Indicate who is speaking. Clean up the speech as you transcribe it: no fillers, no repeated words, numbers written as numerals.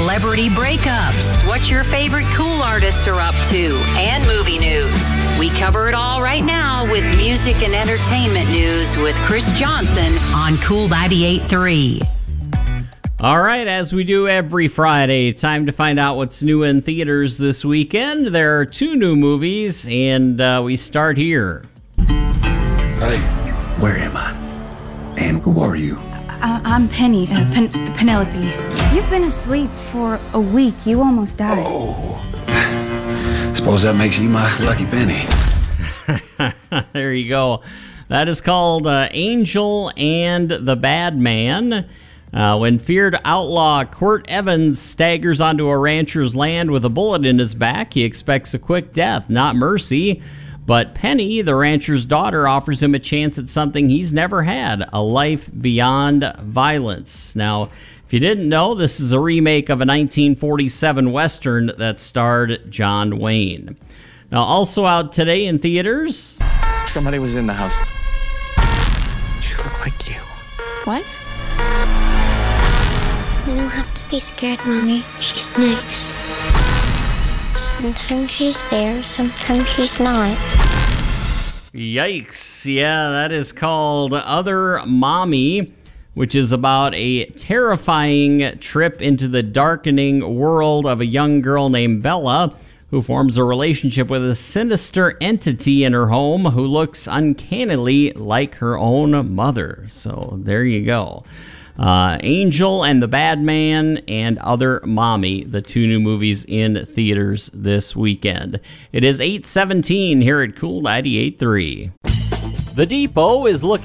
Speaker 1: celebrity breakups, what your favorite cool artists are up to, and movie news. We cover it all right now with music and entertainment news with Chris Johnson on Cool 98.3.
Speaker 2: All right, as we do every Friday, time to find out what's new in theaters this weekend. There are 2 new movies, and we start here.
Speaker 3: Hey, where am I? And who are you?
Speaker 4: I'm Penny, Penelope. You've been asleep for a week. You almost died.
Speaker 3: Oh, suppose that makes you my lucky penny.
Speaker 2: There you go. That is called Angel and the Bad Man. When feared outlaw Quirt Evans staggers onto a rancher's land with a bullet in his back, he expects a quick death, not mercy. But Penny, the rancher's daughter, offers him a chance at something he's never had, a life beyond violence. Now, if you didn't know, this is a remake of a 1947 Western that starred John Wayne. Now, also out today in theaters...
Speaker 5: Somebody was in the house. She looked like you.
Speaker 4: What?
Speaker 6: You don't have to be scared, Mommy. She's nice. Sometimes she's there, sometimes she's not.
Speaker 2: Yikes. Yeah, that is called Other Mommy, which is about a terrifying trip into the darkening world of a young girl named Bella, who forms a relationship with a sinister entity in her home who looks uncannily like her own mother. So there you go. Angel and the Bad Man and Other Mommy, the 2 new movies in theaters this weekend. It is 8:17 here at Cool 98.3. The Depot is looking